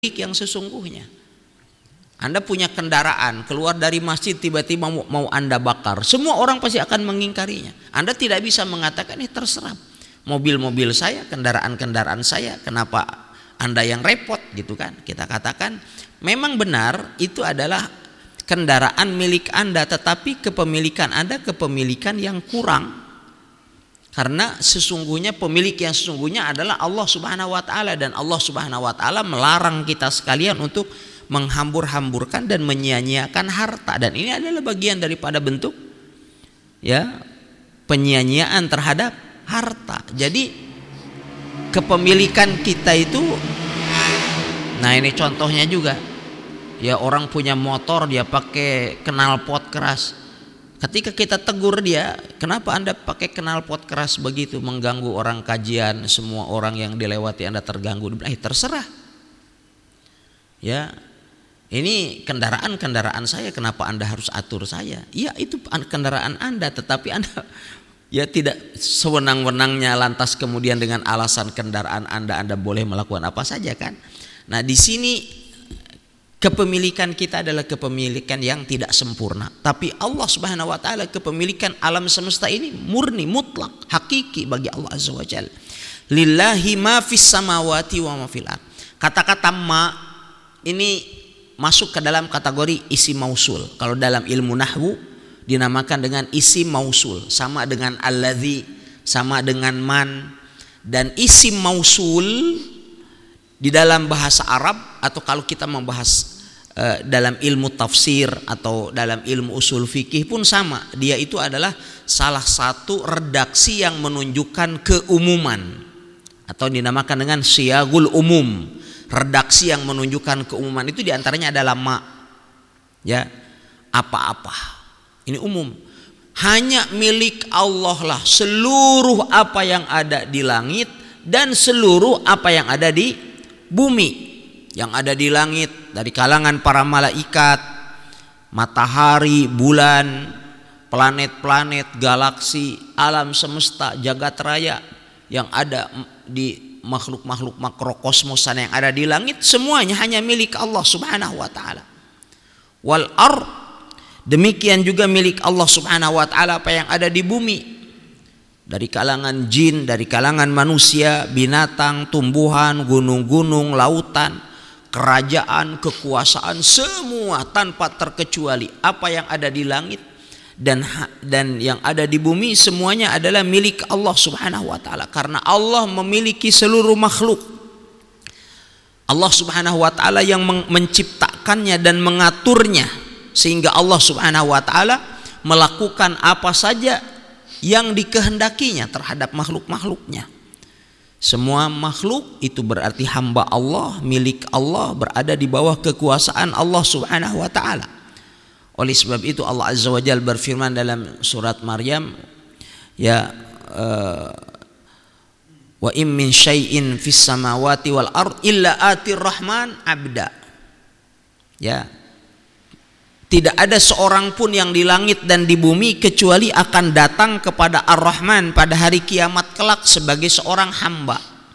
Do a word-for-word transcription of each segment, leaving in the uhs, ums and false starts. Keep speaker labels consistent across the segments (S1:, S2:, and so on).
S1: yang sesungguhnya. Anda punya kendaraan, keluar dari masjid tiba-tiba mau, mau Anda bakar, semua orang pasti akan mengingkarinya. Anda tidak bisa mengatakan ini terserah, mobil-mobil saya, kendaraan-kendaraan saya, kenapa Anda yang repot gitu kan. Kita katakan memang benar itu adalah kendaraan milik Anda, tetapi kepemilikan Anda kepemilikan yang kurang. Karena sesungguhnya pemilik yang sesungguhnya adalah Allah Subhanahu wa taala, dan Allah Subhanahu wa taala melarang kita sekalian untuk menghambur-hamburkan dan menyia-nyiakan harta, dan ini adalah bagian daripada bentuk ya penyia-nyiaan terhadap harta. Jadi kepemilikan kita itu, nah ini contohnya juga ya, orang punya motor dia pakai knalpot keras. Ketika kita tegur dia, kenapa Anda pakai knalpot keras begitu, mengganggu orang kajian, semua orang yang dilewati Anda terganggu. Eh, terserah. Ya, ini kendaraan-kendaraan saya, kenapa Anda harus atur saya? Ya, itu kendaraan Anda, tetapi Anda ya tidak sewenang-wenangnya lantas kemudian dengan alasan kendaraan Anda Anda boleh melakukan apa saja kan? Nah, di sini kepemilikan kita adalah kepemilikan yang tidak sempurna, tapi Allah Subhanahu wa taala kepemilikan alam semesta ini murni, mutlak, hakiki bagi Allah Azza wa Jalla. Lillahi ma fis samawati wa ma fil ard. Kata-kata ma ini masuk ke dalam kategori isim mausul. Kalau dalam ilmu nahwu dinamakan dengan isim mausul, sama dengan alladzi, sama dengan man. Dan isim mausul di dalam bahasa Arab, atau kalau kita membahas uh, dalam ilmu tafsir atau dalam ilmu usul fikih pun sama, dia itu adalah salah satu redaksi yang menunjukkan keumuman, atau dinamakan dengan siyagul umum. Redaksi yang menunjukkan keumuman itu diantaranya adalah ma, ya, apa-apa, ini umum. Hanya milik Allah lah seluruh apa yang ada di langit dan seluruh apa yang ada di bumi. Yang ada di langit dari kalangan para malaikat, matahari, bulan, planet-planet, galaksi, alam semesta, jagat raya, yang ada di makhluk-makhluk makrokosmos sana yang ada di langit, semuanya hanya milik Allah Subhanahu wa taala. Wal ard, demikian juga milik Allah Subhanahu wa taala apa yang ada di bumi, dari kalangan jin, dari kalangan manusia, binatang, tumbuhan, gunung-gunung, lautan, kerajaan, kekuasaan, semua tanpa terkecuali apa yang ada di langit dan dan yang ada di bumi, semuanya adalah milik Allah Subhanahu wa taala, karena Allah memiliki seluruh makhluk. Allah Subhanahu wa taala yang menciptakannya dan mengaturnya, sehingga Allah Subhanahu wa taala melakukan apa saja yang dikehendakinya terhadap makhluk-makhluknya. Semua makhluk itu berarti hamba Allah, milik Allah, berada di bawah kekuasaan Allah Subhanahu wa taala. Oleh sebab itu Allah Azza wa Jalla berfirman dalam surat Maryam, ya uh, wa in min syai'in fis samawati wal ard illa atir rahman abda. Ya, tidak ada seorang pun yang di langit dan di bumi kecuali akan datang kepada Ar-Rahman pada hari kiamat kelak sebagai seorang hamba.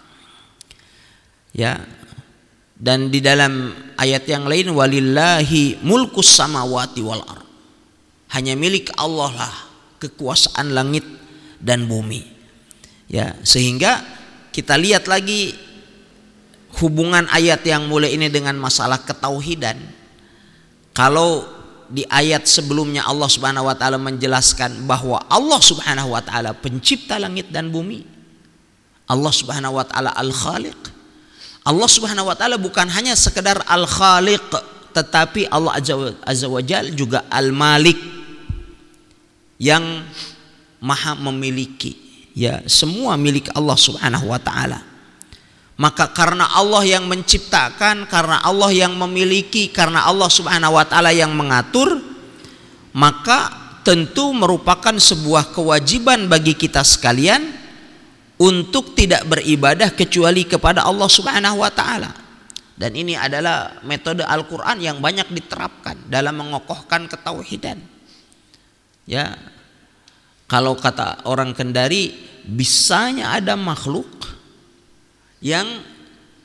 S1: Ya. Dan di dalam ayat yang lain, walillahi mulkus samawati wal ard. Hanya milik Allah lah kekuasaan langit dan bumi. Ya, sehingga kita lihat lagi hubungan ayat yang mulai ini dengan masalah ketauhidan. Kalau di ayat sebelumnya Allah Subhanahu wa taala menjelaskan bahwa Allah Subhanahu wa taala pencipta langit dan bumi. Allah Subhanahu wa taala Al-Khaliq. Allah Subhanahu wa taala bukan hanya sekedar Al-Khaliq, tetapi Allah Azza wa Jalla juga Al-Malik, yang maha memiliki. Ya, semua milik Allah Subhanahu wa taala. Maka karena Allah yang menciptakan, karena Allah yang memiliki, karena Allah Subhanahu wa taala yang mengatur, maka tentu merupakan sebuah kewajiban bagi kita sekalian untuk tidak beribadah kecuali kepada Allah Subhanahu wa taala. Dan ini adalah metode Al-Qur'an yang banyak diterapkan dalam mengokohkan ketauhidan. Ya. Kalau kata orang Kendari, bisanya ada makhluk yang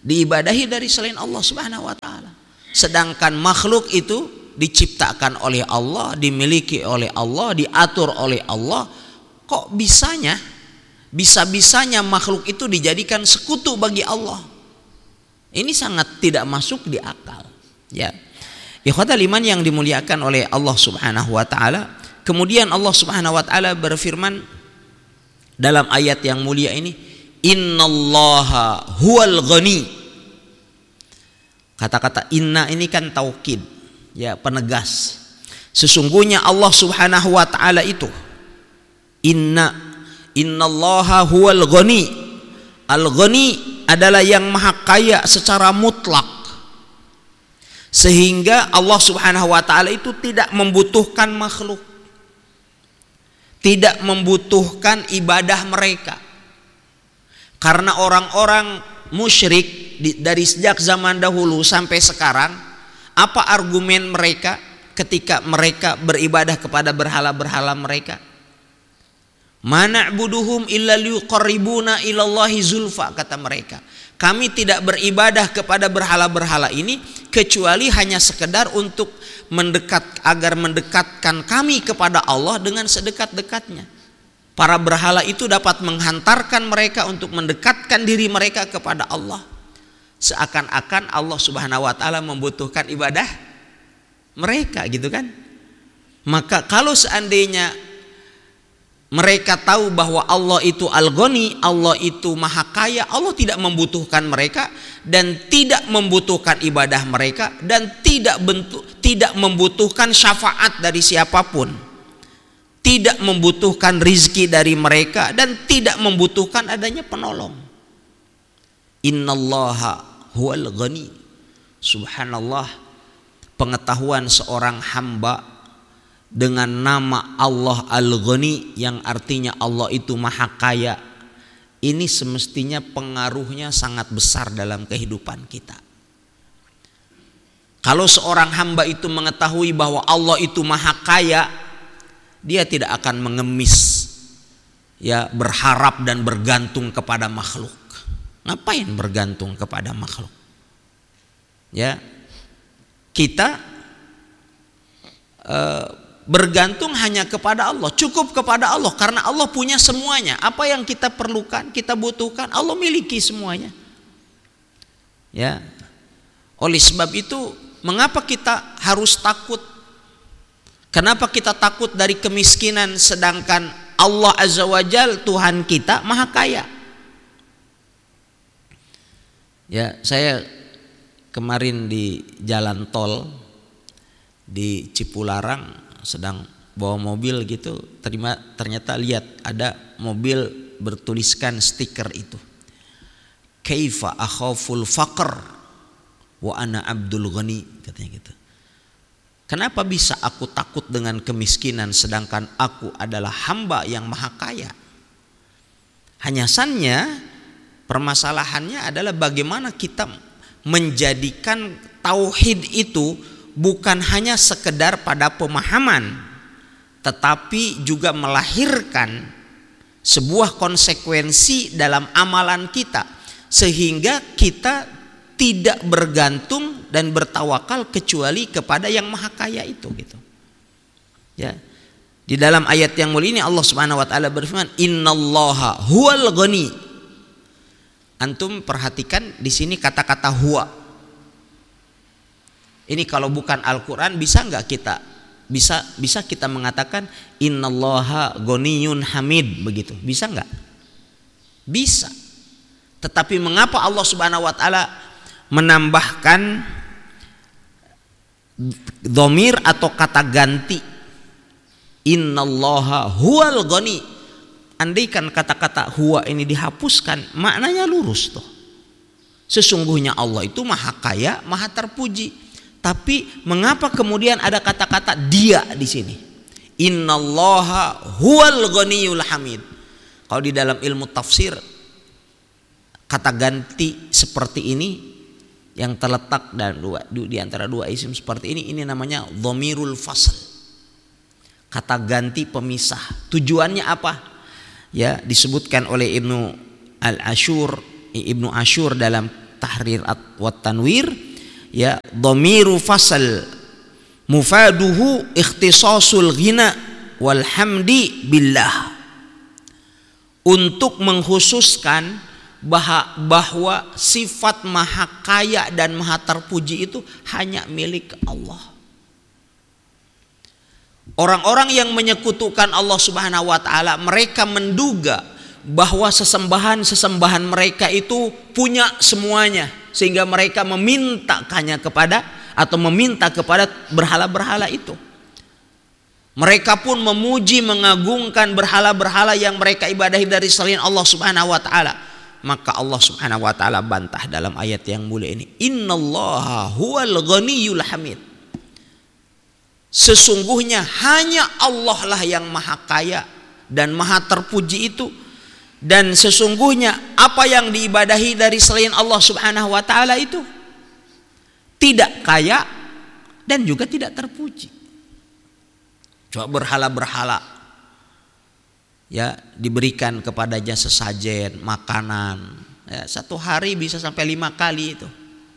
S1: diibadahi dari selain Allah Subhanahu wa taala. Sedangkan makhluk itu diciptakan oleh Allah, dimiliki oleh Allah, diatur oleh Allah. Kok bisanya, bisa-bisanya makhluk itu dijadikan sekutu bagi Allah? Ini sangat tidak masuk di akal, ya. Ikhwatal iman yang dimuliakan oleh Allah Subhanahu wa taala. Kemudian Allah Subhanahu wa taala berfirman dalam ayat yang mulia ini, innallaha huwal ghani. Kata-kata inna ini kan taukid, ya, penegas. Sesungguhnya Allah Subhanahu wa taala itu, inna innallaha huwal ghani. Al-ghani adalah yang maha kaya secara mutlak, sehingga Allah Subhanahu wa taala itu tidak membutuhkan makhluk, tidak membutuhkan ibadah mereka. Karena orang-orang musyrik dari sejak zaman dahulu sampai sekarang, apa argumen mereka ketika mereka beribadah kepada berhala-berhala mereka? Ma na'buduhum illa liqarribuna ilallahi zulfa, kata mereka. Kami tidak beribadah kepada berhala-berhala ini kecuali hanya sekedar untuk mendekat, agar mendekatkan kami kepada Allah dengan sedekat-dekatnya. Para berhala itu dapat menghantarkan mereka untuk mendekatkan diri mereka kepada Allah. Seakan-akan Allah Subhanahu wa taala membutuhkan ibadah mereka, gitu kan? Maka kalau seandainya mereka tahu bahwa Allah itu Al-Ghani, Allah itu Maha Kaya, Allah tidak membutuhkan mereka dan tidak membutuhkan ibadah mereka dan tidak bentuk, tidak membutuhkan syafaat dari siapapun, tidak membutuhkan rizki dari mereka dan tidak membutuhkan adanya penolong. Innallaha huwal ghani. Subhanallah, pengetahuan seorang hamba dengan nama Allah Al-Ghani yang artinya Allah itu Maha Kaya, ini semestinya pengaruhnya sangat besar dalam kehidupan kita. Kalau seorang hamba itu mengetahui bahwa Allah itu Maha Kaya, dia tidak akan mengemis, ya, berharap dan bergantung kepada makhluk. Ngapain bergantung kepada makhluk? Ya, kita uh, bergantung hanya kepada Allah, cukup kepada Allah, karena Allah punya semuanya. Apa yang kita perlukan, kita butuhkan, Allah miliki semuanya. Ya, oleh sebab itu, mengapa kita harus takut? Kenapa kita takut dari kemiskinan, sedangkan Allah Azza wa Jal, Tuhan kita, Maha Kaya? Ya, saya kemarin di jalan tol di Cipularang sedang bawa mobil gitu, terima ternyata lihat ada mobil bertuliskan stiker itu, kaifa akhaful faqr wa ana abdul ghani, katanya gitu. Kenapa bisa aku takut dengan kemiskinan sedangkan aku adalah hamba yang Maha Kaya? Hanya sannya permasalahannya adalah bagaimana kita menjadikan tauhid itu bukan hanya sekedar pada pemahaman, tetapi juga melahirkan sebuah konsekuensi dalam amalan kita, sehingga kita tidak bergantung dan bertawakal kecuali kepada yang Maha Kaya itu, gitu. Ya. Di dalam ayat yang mulia ini Allah Subhanahu wa taala berfirman, innallaha huwal ghani. Antum perhatikan di sini kata-kata huwa. Ini kalau bukan Al-Quran bisa nggak kita bisa bisa kita mengatakan innallaha ghaniyun hamid, begitu? Bisa nggak? Bisa. Tetapi mengapa Allah Subhanahu wa taala menambahkan dhamir atau kata ganti innallaha huwal ghani? Andaikan kata-kata huwa ini dihapuskan, maknanya lurus tuh. Sesungguhnya Allah itu Maha Kaya, Maha terpuji. Tapi mengapa kemudian ada kata-kata dia di sini? Innallaha huwal ghaniyul hamid. Kalau di dalam ilmu tafsir, kata ganti seperti ini yang terletak dan dua di antara dua isim seperti ini, ini namanya dhamirul fasl. Kata ganti pemisah. Tujuannya apa? Ya, disebutkan oleh Ibnu Al-Ashur, Ibnu Ashur dalam At-Tahrir wa Tanwir, ya, dhamiru fasal mufaduhu ikhtisasul ghina wal hamdi billah, untuk mengkhususkan bahwa sifat maha kaya dan maha terpuji itu hanya milik Allah. Orang-orang yang menyekutukan Allah Subhanahu wa taala, mereka menduga bahwa sesembahan-sesembahan mereka itu punya semuanya, sehingga mereka memintakannya kepada atau meminta kepada berhala-berhala itu. Mereka pun memuji, mengagungkan berhala-berhala yang mereka ibadahi dari selain Allah Subhanahu wa taala. Maka Allah Subhanahu wa taala bantah dalam ayat yang mulia ini, innallaha huwal ghaniyyul hamid. Sesungguhnya hanya Allah lah yang maha kaya dan maha terpuji itu, dan sesungguhnya apa yang diibadahi dari selain Allah Subhanahu wa taala itu tidak kaya dan juga tidak terpuji. Coba berhala-berhala, ya, diberikan kepadanya sesajen makanan, ya, satu hari bisa sampai lima kali itu,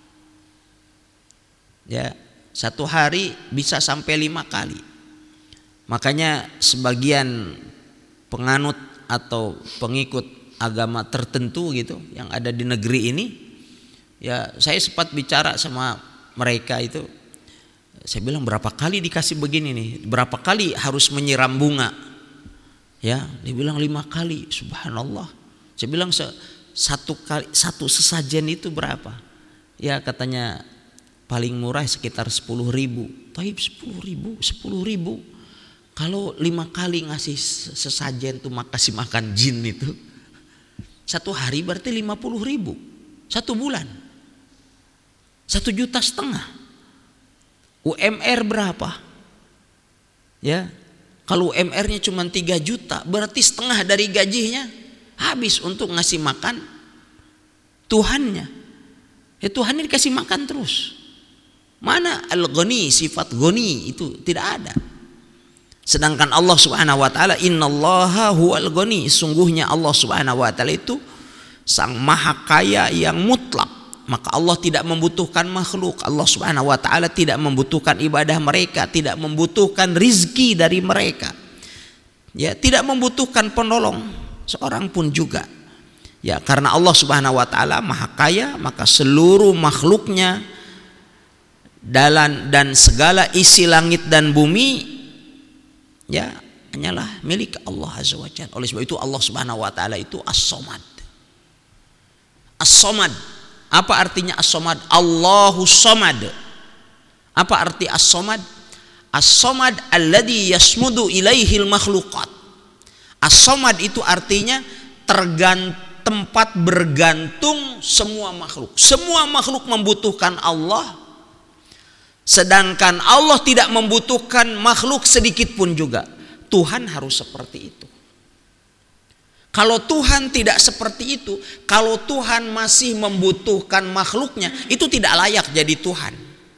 S1: ya, satu hari bisa sampai lima kali. Makanya sebagian penganut atau pengikut agama tertentu gitu yang ada di negeri ini, ya, saya sempat bicara sama mereka itu. Saya bilang, berapa kali dikasih begini nih, berapa kali harus menyiram bunga, ya, dia bilang lima kali. Subhanallah. Saya bilang, satu kali satu sesajen itu berapa? Ya, katanya paling murah sekitar sepuluh ribu. Taib sepuluh ribu, sepuluh ribu. Kalau lima kali ngasih sesajen tuh kasih makan jin itu, satu hari berarti lima puluh ribu. Satu bulan satu juta setengah. U M R berapa? Ya, kalau U M R-nya cuma tiga juta, berarti setengah dari gajinya habis untuk ngasih makan Tuhannya. Ya, Tuhannya dikasih makan terus. Mana al-ghani, sifat ghani itu tidak ada. Sedangkan Allah Subhanahu wa taala, innallaha huwal ghani, sungguhnya Allah Subhanahu wa taala itu sang maha kaya yang mutlak. Maka Allah tidak membutuhkan makhluk. Allah Subhanahu wa taala tidak membutuhkan ibadah mereka, tidak membutuhkan rizki dari mereka, ya, tidak membutuhkan penolong seorang pun juga, ya, karena Allah Subhanahu wa taala maha kaya, maka seluruh makhluknya dalam dan segala isi langit dan bumi, ya, hanyalah milik Allah Azza wa Jalla. Oleh sebab itu Allah Subhanahu wa taala itu As-Samad. As-Samad, apa artinya As-Samad? Allahu Samad. Apa arti As-Samad? As-Samad alladhi yasmudu ilaihil makhluqat. As-Samad itu artinya tergant, tempat bergantung semua makhluk. Semua makhluk membutuhkan Allah, sedangkan Allah tidak membutuhkan makhluk sedikit pun juga. Tuhan harus seperti itu. Kalau Tuhan tidak seperti itu, kalau Tuhan masih membutuhkan makhluknya, itu tidak layak jadi Tuhan.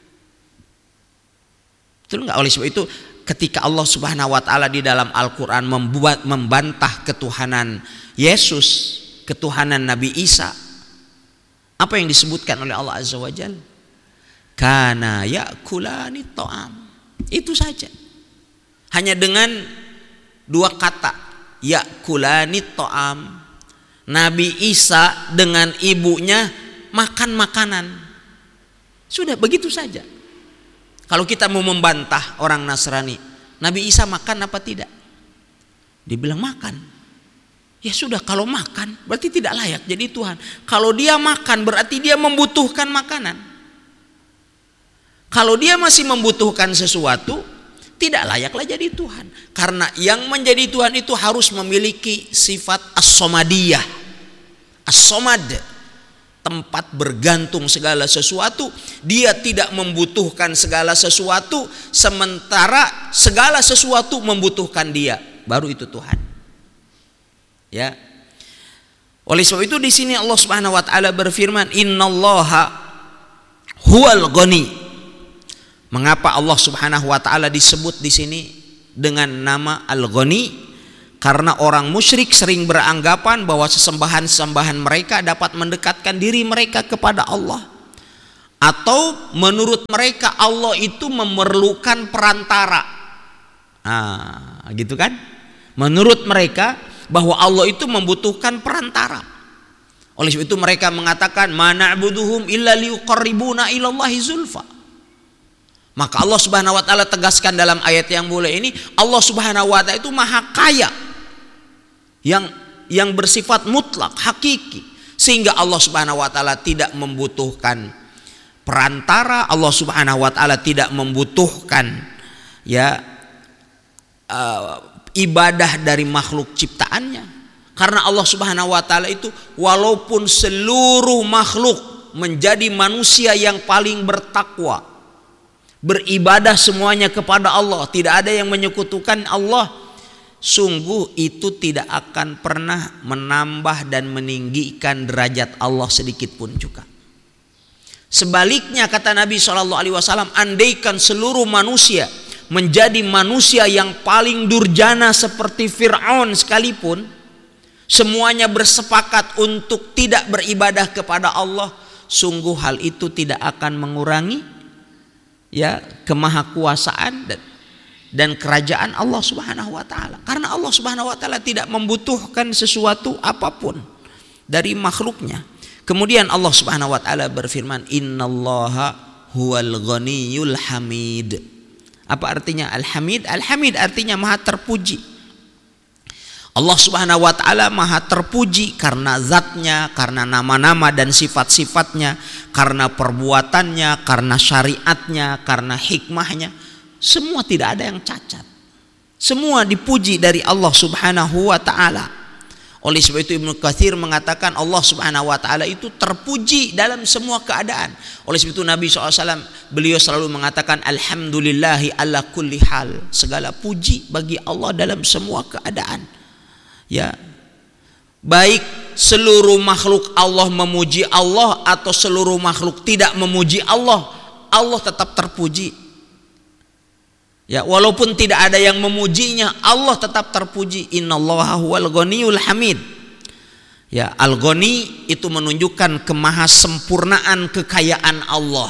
S1: Betul nggak? Oleh sebab itu, ketika Allah Subhanahu wa taala di dalam Al-Qur'an membuat membantah ketuhanan Yesus, ketuhanan Nabi Isa, apa yang disebutkan oleh Allah Azza wa Jalla? Kana ya'kulani ta'am. Itu saja. Hanya dengan dua kata, ya'kulani ta'am. Nabi Isa dengan ibunya makan makanan. Sudah begitu saja. Kalau kita mau membantah orang Nasrani, Nabi Isa makan apa tidak? Dibilang makan. Ya sudah, kalau makan berarti tidak layak jadi Tuhan. Kalau dia makan berarti dia membutuhkan makanan. Kalau dia masih membutuhkan sesuatu, tidak layaklah jadi Tuhan. Karena yang menjadi Tuhan itu harus memiliki sifat as-somadiyah. As-somad, tempat bergantung segala sesuatu. Dia tidak membutuhkan segala sesuatu, sementara segala sesuatu membutuhkan dia. Baru itu Tuhan. Ya. Oleh sebab itu di sini Allah Subhanahu wa taala berfirman, innallaha huwal ghani. Mengapa Allah Subhanahu wa taala disebut di sini dengan nama Al-Ghani? Karena orang musyrik sering beranggapan bahwa sesembahan-sesembahan mereka dapat mendekatkan diri mereka kepada Allah. Atau menurut mereka Allah itu memerlukan perantara. Nah, gitu kan? Menurut mereka bahwa Allah itu membutuhkan perantara. Oleh sebab itu mereka mengatakan ma na'buduhum illa liqarribuna ilallahi zulfa. Maka Allah Subhanahu wa taala tegaskan dalam ayat yang mulia ini, Allah Subhanahu wa taala itu maha kaya. Yang yang bersifat mutlak, hakiki. Sehingga Allah Subhanahu wa taala tidak membutuhkan perantara, Allah Subhanahu wa taala tidak membutuhkan ya uh, ibadah dari makhluk ciptaannya. Karena Allah Subhanahu wa taala itu walaupun seluruh makhluk menjadi manusia yang paling bertakwa, beribadah semuanya kepada Allah, tidak ada yang menyekutukan Allah, sungguh itu tidak akan pernah menambah dan meninggikan derajat Allah sedikit pun juga. Sebaliknya kata Nabi shallallahu alaihi wasallam, andaikan seluruh manusia menjadi manusia yang paling durjana seperti Fir'aun sekalipun, semuanya bersepakat untuk tidak beribadah kepada Allah, sungguh hal itu tidak akan mengurangi ya kemahakuasaan dan, dan kerajaan Allah Subhanahu wa taala. Karena Allah Subhanahu wa taala tidak membutuhkan sesuatu apapun dari makhluknya. Kemudian Allah Subhanahu wa taala berfirman, innallaha huwal ghaniyul hamid. Apa artinya al-hamid? Al-hamid artinya maha terpuji. Allah Subhanahu wa taala maha terpuji karena zatnya, karena nama-nama dan sifat-sifatnya, karena perbuatannya, karena syariatnya, karena hikmahnya. Semua tidak ada yang cacat. Semua dipuji dari Allah Subhanahu wa taala. Oleh sebab itu Ibnu Katsir mengatakan Allah Subhanahu wa taala itu terpuji dalam semua keadaan. Oleh sebab itu Nabi shallallahu alaihi wasallam beliau selalu mengatakan alhamdulillahi ala kulli hal. Segala puji bagi Allah dalam semua keadaan. Ya, baik seluruh makhluk Allah memuji Allah atau seluruh makhluk tidak memuji Allah, Allah tetap terpuji. Ya, walaupun tidak ada yang memujinya, Allah tetap terpuji. Innallaha huwal ghaniyul hamid. Ya, al-ghani itu menunjukkan kemahasempurnaan kekayaan Allah.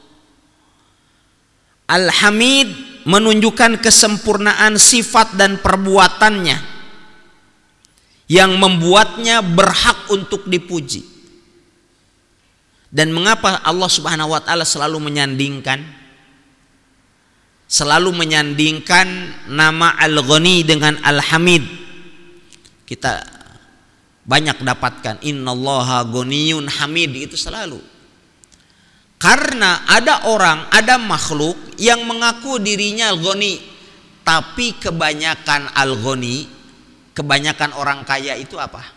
S1: Al-hamid menunjukkan kesempurnaan sifat dan perbuatannya yang membuatnya berhak untuk dipuji. Dan mengapa Allah Subhanahu wa taala selalu menyandingkan selalu menyandingkan nama Al-Ghani dengan Al-Hamid? Kita banyak dapatkan innallaha ghaniyun hamid, itu selalu. Karena ada orang, ada makhluk yang mengaku dirinya Al-Ghani, tapi kebanyakan Al-Ghani, kebanyakan orang kaya itu apa?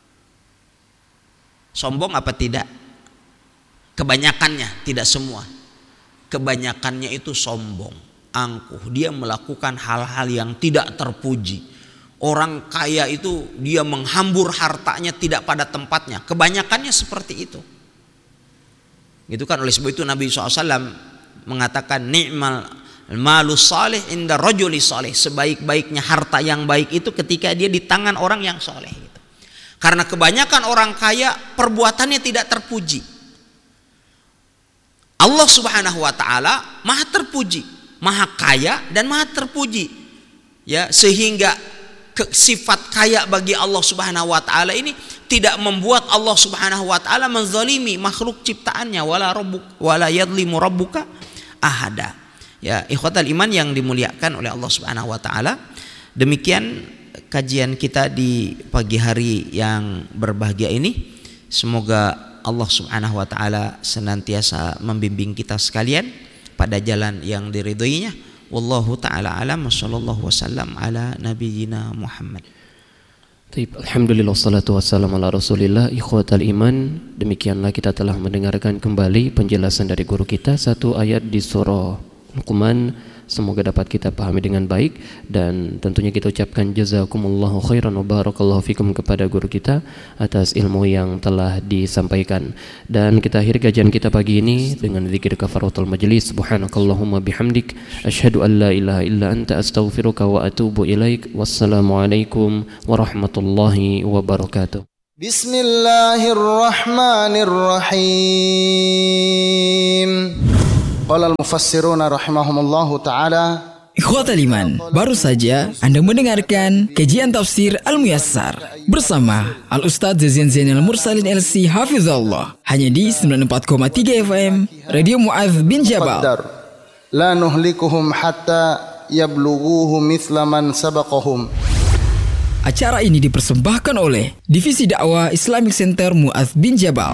S1: Sombong apa tidak? Kebanyakannya, tidak semua. Kebanyakannya itu sombong, angkuh. Dia melakukan hal-hal yang tidak terpuji. Orang kaya itu dia menghambur hartanya tidak pada tempatnya. Kebanyakannya seperti itu. Gitu kan, oleh sebab itu Nabi shallallahu alaihi wasallam mengatakan ni'mal malus salih inda rajuli salih. Sebaik-baiknya harta yang baik itu ketika dia di tangan orang yang soleh gitu. Karena kebanyakan orang kaya perbuatannya tidak terpuji. Allah Subhanahu wa taala maha terpuji, maha kaya dan maha terpuji. Ya, sehingga ke, sifat kaya bagi Allah Subhanahu wa taala ini tidak membuat Allah Subhanahu wa taala menzalimi makhluk ciptaannya. Wala rabbuk wala yadlimu rabbuka ahada. Ya, ikhwatal iman yang dimuliakan oleh Allah Subhanahu wa taala. Demikian kajian kita di pagi hari yang berbahagia ini. Semoga Allah Subhanahu wa taala senantiasa membimbing kita sekalian pada jalan yang diridhoinya. Wallahu taala alam, sallallahu wasallam ala nabiyyina Muhammad.
S2: Baik, alhamdulillah wassalatu wassalamu ala Rasulillah. Ikhwatal iman, demikianlah kita telah mendengarkan kembali penjelasan dari guru kita satu ayat di surah Luqman semoga dapat kita pahami dengan baik, dan tentunya kita ucapkan jazakumullahu khairan wa barakallahu fikum kepada guru kita atas ilmu yang telah disampaikan. Dan kita akhiri kajian kita pagi ini dengan zikir kafaratul majlis. Subhanakallahumma bihamdik asyhadu an la ilaha illa anta astaghfiruka wa atubu ilaik. Wassalamualaikum warahmatullahi wabarakatuh.
S3: Bismillahirrahmanirrahim. Qala al-mufassiruna rahimahumullahu ta'ala.
S4: Ikhwatal iman, baru saja Anda mendengarkan kajian tafsir Al-Muyassar bersama Al-Ustadz Zazian Zainal Mursalin L C Hafizahullah, hanya di sembilan puluh empat koma tiga F M Radio Mu'adz bin Jabal.
S3: La nuhlikuhum hatta yablughuhu mithla man sabaqahum.
S4: Acara ini dipersembahkan oleh Divisi Dakwah Islamic Center Mu'adz bin Jabal.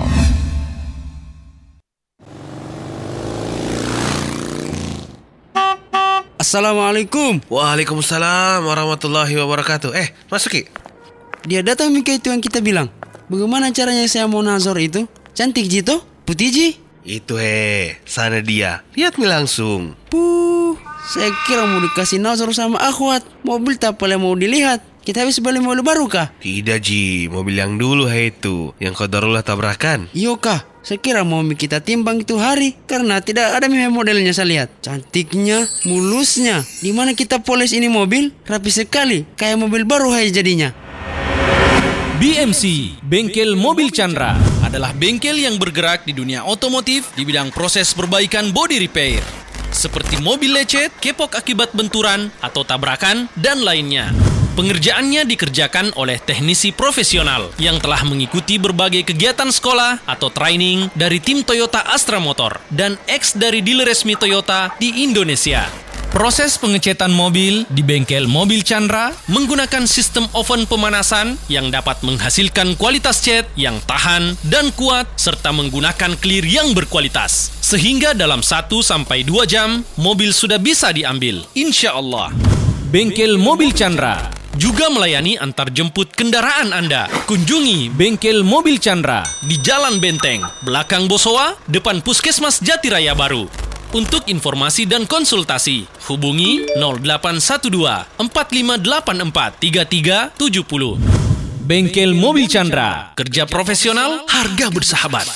S5: Assalamualaikum.
S6: Waalaikumsalam warahmatullahi wabarakatuh. Eh, masuki.
S5: Dia datang Mika itu yang kita bilang. Bagaimana caranya saya mau nazar itu? Cantik Jito? Putih Ji?
S6: Itu he, sana dia. Lihat mi langsung.
S5: Puh, saya kira mau dikasih nazar sama akhwat. Mobil tak boleh mau dilihat. Kita habis beli mobil baru kah?
S6: Tidak Ji, mobil yang dulu he itu, yang qadarullah tabrakan.
S5: Iyo kah? Saya kira mau kita timbang itu hari, karena tidak ada modelnya saya lihat. Cantiknya, mulusnya. Di mana kita polis ini mobil? Rapi sekali, kayak mobil baru hai jadinya.
S7: B M C, Bengkel Mobil Chandra, adalah bengkel yang bergerak di dunia otomotif di bidang proses perbaikan body repair, seperti mobil lecet, kepok akibat benturan atau tabrakan, dan lainnya. Pengerjaannya dikerjakan oleh teknisi profesional yang telah mengikuti berbagai kegiatan sekolah atau training dari tim Toyota Astra Motor dan ex dari dealer resmi Toyota di Indonesia. Proses pengecetan mobil di Bengkel Mobil Chandra menggunakan sistem oven pemanasan yang dapat menghasilkan kualitas cat yang tahan dan kuat serta menggunakan clear yang berkualitas. Sehingga dalam satu sampai dua jam, mobil sudah bisa diambil. Insya Allah. Bengkel Mobil Chandra juga melayani antar jemput kendaraan Anda. Kunjungi Bengkel Mobil Chandra di Jalan Benteng, belakang Bosowa, depan Puskesmas Jatiraya Baru. Untuk informasi dan konsultasi, hubungi nol delapan satu dua empat lima delapan empat tiga tiga tujuh nol. Bengkel Mobil Chandra, kerja profesional, harga bersahabat.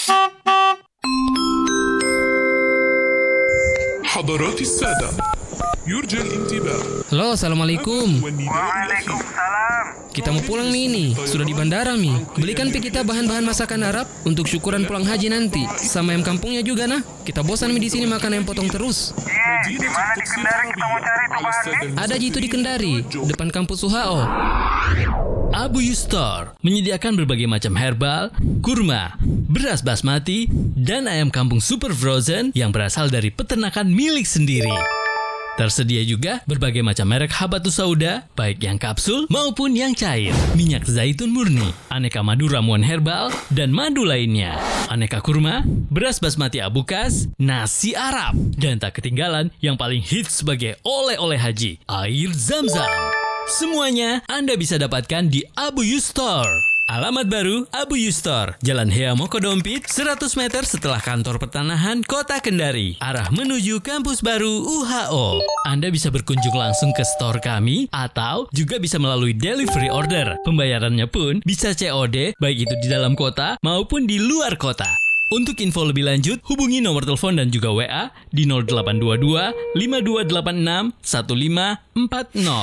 S8: حضرات السادة يرجى الانتباه.
S9: Halo, assalamualaikum.
S10: Waalaikumsalam.
S9: Kita mau pulang nih ini, sudah di bandara nih. Belikan pi kita bahan-bahan masakan Arab untuk syukuran pulang haji nanti. Sama ayam kampungnya juga nah. Kita bosan nih di sini makan ayam potong terus.
S10: Iya, di mana di Kendari kita mau cari tuh bahan nih?
S9: Ada jitu di Kendari, depan kampus U H O.
S7: Abu Yustar menyediakan berbagai macam herbal, kurma, beras basmati, dan ayam kampung super frozen yang berasal dari peternakan milik sendiri. Tersedia juga berbagai macam merek habatus sauda, baik yang kapsul maupun yang cair, minyak zaitun murni, aneka madu ramuan herbal, dan madu lainnya, aneka kurma, beras basmati abukas, nasi Arab, dan tak ketinggalan yang paling hits sebagai oleh-oleh haji, air Zam-Zam. Semuanya Anda bisa dapatkan di Abu Yustar. Alamat baru Abu Yustar, Jalan Hea Mokodompit, seratus meter setelah kantor pertanahan Kota Kendari, arah menuju kampus baru U H O. Anda bisa berkunjung langsung ke store kami atau juga bisa melalui delivery order. Pembayarannya pun bisa C O D, baik itu di dalam kota maupun di luar kota. Untuk info lebih lanjut, hubungi nomor telepon dan juga W A di nol delapan dua dua lima dua delapan enam satu lima empat nol.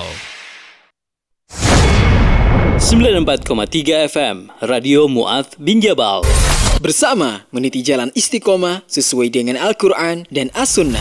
S11: sembilan puluh empat koma tiga F M Radio Mu'adz bin Jabal, bersama meniti jalan istiqomah sesuai dengan Al-Quran dan As-Sunnah.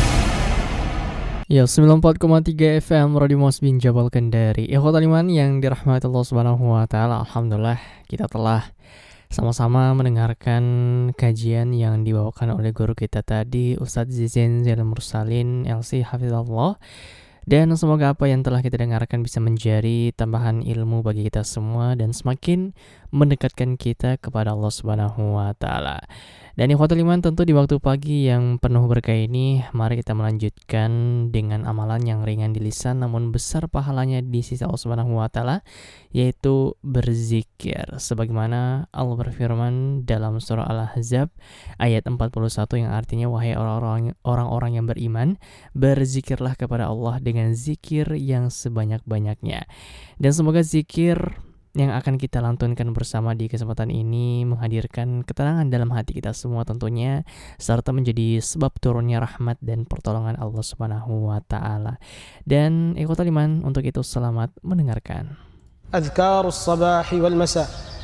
S12: Ya, sembilan puluh empat koma tiga F M Radio Mu'adz bin Jabal Kendari. Ikhwatal iman yang dirahmati Allah Subhanahu wa taala, alhamdulillah kita telah sama-sama mendengarkan kajian yang dibawakan oleh guru kita tadi, Ustadz Zazian Zainal Mursalin L C Hafizahullah. Dan semoga apa yang telah kita dengarkan bisa menjadi tambahan ilmu bagi kita semua dan semakin mendekatkan kita kepada Allah Subhanahu wa taala. Dan ikhwatul iman, tentu di waktu pagi yang penuh berkah ini, mari kita melanjutkan dengan amalan yang ringan di lisan namun besar pahalanya di sisi Allah Subhanahu wa taala, yaitu berzikir. Sebagaimana Allah berfirman dalam surah Al-Ahzab ayat empat puluh satu yang artinya, wahai orang-orang orang-orang yang beriman, berzikirlah kepada Allah dengan zikir yang sebanyak-banyaknya. Dan semoga zikir yang akan kita lantunkan bersama di kesempatan ini menghadirkan ketenangan dalam hati kita semua tentunya, serta menjadi sebab turunnya rahmat dan pertolongan Allah Subhanahu wa taala. Dan ikhwatul iman, untuk itu selamat mendengarkan.
S13: Adhkarus sabahi wal masa.